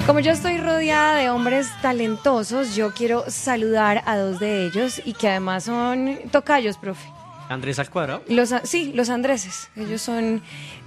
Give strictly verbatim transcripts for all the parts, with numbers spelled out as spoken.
Como yo estoy rodeada de hombres talentosos, yo quiero saludar a dos de ellos y que además son tocayos, profe. ¿Andrés al cuadrado? Los, sí, los Andreses. Ellos son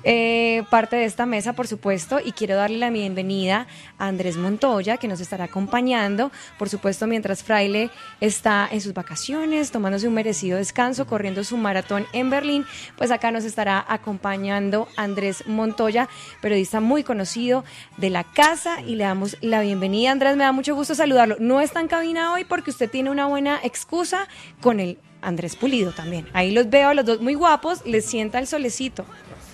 eh, parte de esta mesa, por supuesto, y quiero darle la bienvenida a Andrés Montoya, que nos estará acompañando, por supuesto, mientras Fraile está en sus vacaciones, tomándose un merecido descanso, corriendo su maratón en Berlín, pues acá nos estará acompañando Andrés Montoya, periodista muy conocido de la casa, y le damos la bienvenida. Andrés, me da mucho gusto saludarlo. No está en cabina hoy porque usted tiene una buena excusa con el Andrés Pulido también. Ahí los veo a los dos muy guapos, les sienta el solecito.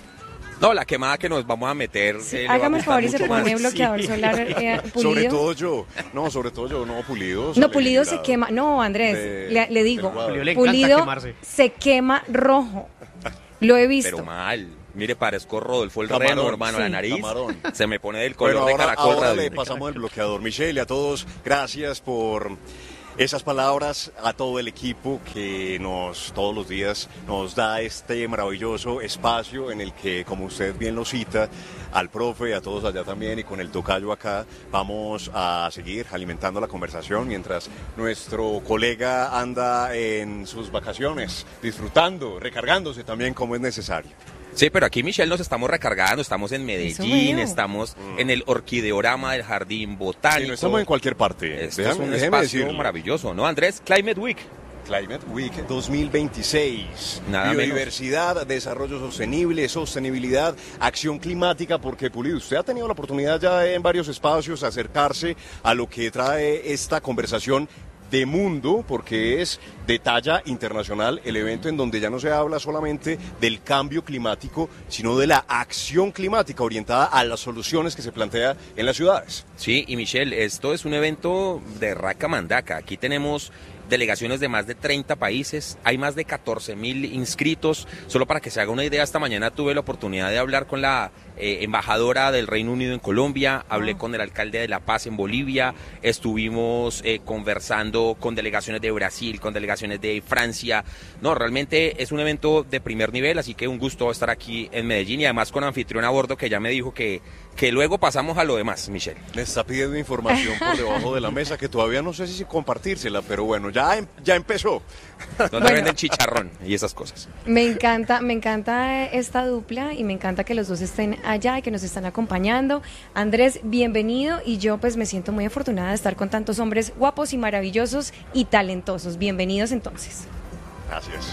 No, la quemada que nos vamos a meter. Sí, eh, hágame el favor y se más. pone bloqueador Sí. solar eh, Pulido. Sobre todo yo. No, sobre todo yo, no, Pulido. No, Pulido se quema. No, Andrés, de, le, le digo, Pulido le encanta Pulido quemarse. se quema rojo. Lo he visto. Pero mal. Mire, parezco Rodolfo el Camarón, Reno, hermano, sí. la nariz. Camarón. Se me pone del color Bueno, de ahora, caracol. ahora radio. le pasamos el bloqueador. Michelle, y a todos, gracias por esas palabras, a todo el equipo que nos todos los días nos da este maravilloso espacio en el que, como usted bien lo cita, al profe, a todos allá también y con el tocayo acá, vamos a seguir alimentando la conversación mientras nuestro colega anda en sus vacaciones, disfrutando, recargándose también como es necesario. Sí, pero aquí, Michelle, nos estamos recargando. Estamos en Medellín, veo. estamos Mm. en el orquideorama del Jardín Botánico. Sí, no estamos en cualquier parte. Esto Déjame- es un déjeme espacio decirlo. maravilloso, ¿no, Andrés? Climate Week. Climate Week dos mil veintiséis. Nada Biodiversidad, desarrollo sostenible, sostenibilidad, acción climática, porque Pulido, usted ha tenido la oportunidad ya en varios espacios de acercarse a lo que trae esta conversación de mundo, porque es de talla internacional el evento en donde ya no se habla solamente del cambio climático, sino de la acción climática orientada a las soluciones que se plantea en las ciudades. Sí, y Michelle, esto es un evento de raca mandaca. Aquí tenemos delegaciones de más de treinta países, hay más de catorce mil inscritos. Solo para que se haga una idea, esta mañana tuve la oportunidad de hablar con la eh, embajadora del Reino Unido en Colombia, hablé con el alcalde de La Paz en Bolivia, estuvimos eh, conversando con delegaciones de Brasil, con delegaciones de Francia. No, realmente es un evento de primer nivel, así que un gusto estar aquí en Medellín y además con anfitrión a bordo que ya me dijo que, que luego pasamos a lo demás, Michelle. Me está pidiendo información por debajo de la mesa que todavía no sé si compartírsela, pero bueno, ya, em- ya empezó. Donde Bueno. venden chicharrón y esas cosas. Me encanta, me encanta esta dupla y me encanta que los dos estén allá y que nos están acompañando. Andrés, bienvenido, y yo pues me siento muy afortunada de estar con tantos hombres guapos y maravillosos y talentosos. Bienvenidos entonces. Gracias.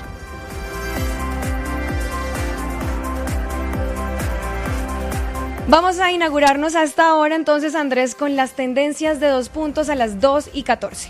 Vamos a inaugurarnos hasta ahora entonces, Andrés, con las tendencias de dos puntos a las dos y catorce.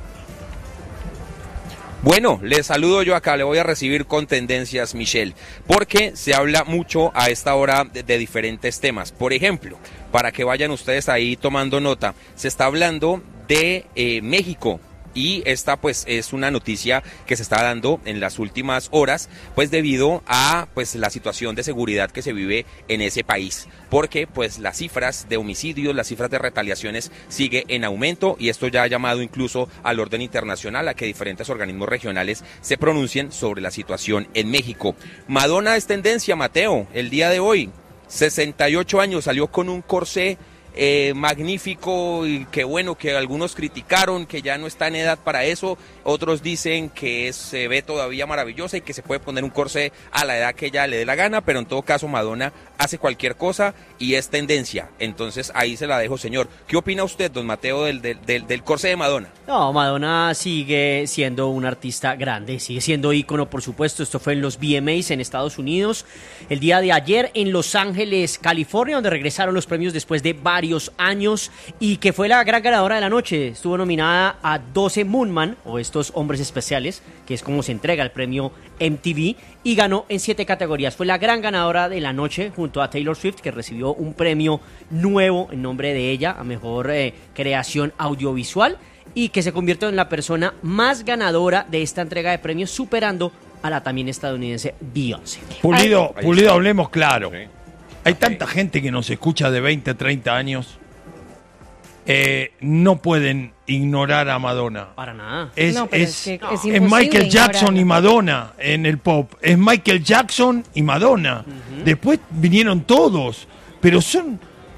Bueno, les saludo yo acá, le voy a recibir con tendencias, Michelle, porque se habla mucho a esta hora de, de diferentes temas. Por ejemplo, para que vayan ustedes ahí tomando nota, se está hablando de eh, México. Y esta pues es una noticia que se está dando en las últimas horas, pues debido a pues la situación de seguridad que se vive en ese país, porque pues las cifras de homicidios, las cifras de retaliaciones sigue en aumento, y esto ya ha llamado incluso al orden internacional a que diferentes organismos regionales se pronuncien sobre la situación en México. Madonna es tendencia, Mateo, el día de hoy, sesenta y ocho años, salió con un corsé Eh, magnífico, y que bueno, que algunos criticaron que ya no está en edad para eso, otros dicen que es, se ve todavía maravillosa y que se puede poner un corsé a la edad que ella le dé la gana, pero en todo caso Madonna hace cualquier cosa y es tendencia. Entonces ahí se la dejo, señor. ¿Qué opina usted, don Mateo, del, del, del, del corsé de Madonna? No, Madonna sigue siendo una artista grande, sigue siendo ícono, por supuesto. Esto fue en los V M As en Estados Unidos el día de ayer en Los Ángeles, California, donde regresaron los premios después de varios años, y que fue la gran ganadora de la noche. Estuvo nominada a doce Moonman, o estos hombres especiales, que es como se entrega el premio M T V, y ganó en siete categorías. Fue la gran ganadora de la noche junto a Taylor Swift, que recibió un premio nuevo en nombre de ella a mejor eh, creación audiovisual, y que se convirtió en la persona más ganadora de esta entrega de premios, superando a la también estadounidense Beyoncé. Pulido, Ay, Pulido, ay, hablemos claro. Sí. Hay tanta gente que nos escucha de veinte, treinta años. Eh, no pueden ignorar a Madonna. Para nada. Es, No, pero es, es que no, es es imposible Michael Jackson ignorarlo. y Madonna en el pop. Es Michael Jackson y Madonna. Después vinieron todos. Pero son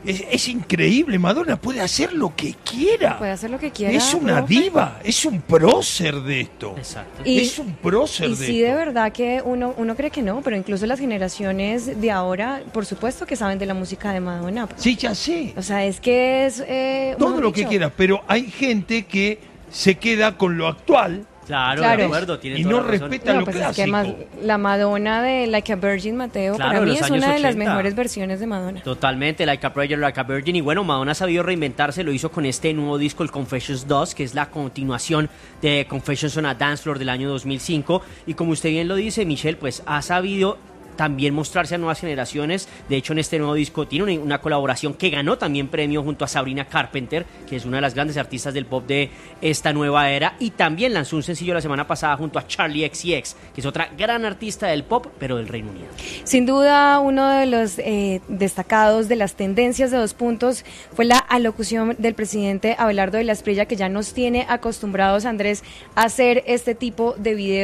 Es, es increíble, Madonna puede hacer lo que quiera. Puede hacer lo que quiera. Es una profe. diva, es un prócer de esto. Exacto. Y- es un prócer Y de sí, esto. de verdad que uno, uno cree que no, pero incluso las generaciones de ahora, por supuesto que saben de la música de Madonna. Sí, ya sé. O sea, es que es... Eh, Todo mejor lo que dicho, quieras, pero hay gente que se queda con lo actual Claro, Claro. de acuerdo, tiene y toda no la razón. respeta No, lo pues es clásico. que más, la Madonna de Like a Virgin, Mateo, Claro, para de mí los es años una de las ochenta. mejores versiones de Madonna. Totalmente, Like a Prayer, Like a Virgin. Y bueno, Madonna ha sabido reinventarse, lo hizo con este nuevo disco, el Confessions dos, que es la continuación de Confessions on a Dance Floor del año dos mil cinco. Y como usted bien lo dice, Michelle, pues ha sabido también mostrarse a nuevas generaciones. De hecho, en este nuevo disco tiene una, una colaboración que ganó también premio junto a Sabrina Carpenter, que es una de las grandes artistas del pop de esta nueva era, y también lanzó un sencillo la semana pasada junto a Charlie X C X, que es otra gran artista del pop, pero del Reino Unido. Sin duda, uno de los eh, destacados de las tendencias de Dos Puntos fue la alocución del presidente Abelardo de la Espriella, que ya nos tiene acostumbrados, Andrés, a hacer este tipo de videos